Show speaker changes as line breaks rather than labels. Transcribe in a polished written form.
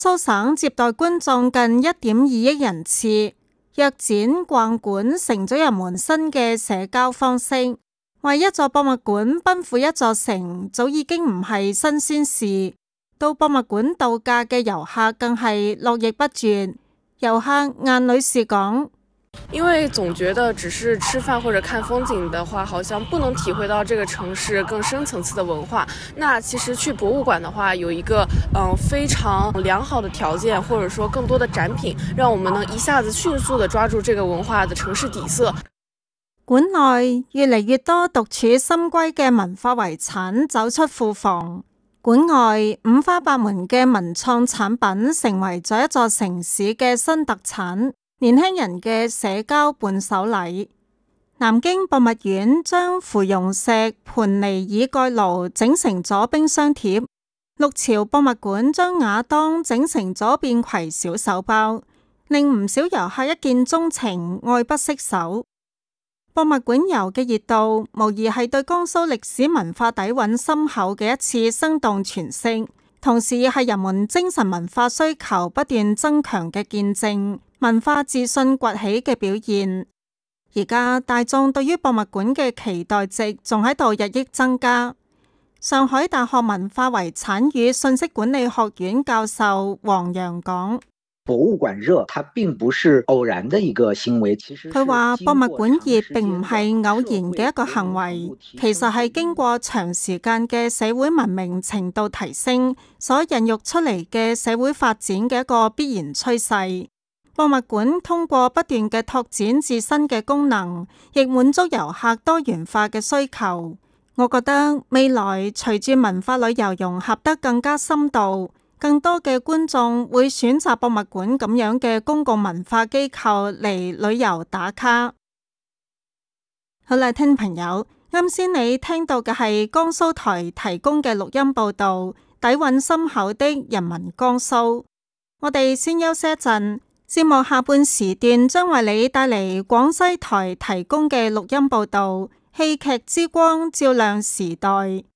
蘇省接待觀眾近1.2億人次，約展逛館成咗人們新嘅社交方式。為一座博物館奔赴一座城，早已經唔係新鮮事。到博物館度假嘅遊客更係絡繹不絕。遊客顏女士講：
因為總覺得只是吃飯或者看風景的話，好像不能體會到這個城市更深層次的文化。那其實去博物館的話，有一個非常良好的條件，或者說更多的展品，讓我們能一下子迅速地抓住這個文化的城市底色。
館內越嚟越多獨處深閨嘅文化遺產走出庫房，館外五花八門嘅文創產品成為咗一座城市嘅新特產。年輕人嘅社交伴手禮。南京博物院將芙蓉石盤尼爾蓋爐整成咗冰箱貼，六朝博物館將瓦當整成咗便攜小手包，令唔少遊客一見鍾情，愛不釋手。博物館遊嘅熱度，無疑係對江蘇歷史文化底蘊深厚嘅一次生動詮釋，同時亦係人們精神文化需求不斷增強嘅見證。文化自信崛起嘅表現，而家大眾對於博物館嘅期待值仲喺度日益增加。上海大學文化遺產與信息管理學院教授黃洋講：
博物館熱，它並不是偶然的一個行為。
佢話博物館熱並唔係偶然嘅一個行為，其實係經過長時間嘅社會文明程度提升所孕育出嚟嘅社會發展嘅一個必然趨勢。博物館通過不斷嘅拓展自身嘅功能，亦滿足遊客多元化嘅需求。我覺得未來隨住文化旅遊融合得更加深度，更多嘅觀眾會選擇博物館咁樣嘅公共文化機構嚟旅遊打卡。好啦，聽朋友，啱先你聽到嘅係江蘇台提供嘅錄音報道，底蘊深厚的人民江蘇。我哋先休息一陣。節目下半時段將為你帶嚟廣西台提供嘅錄音報道，戲劇之光照亮時代。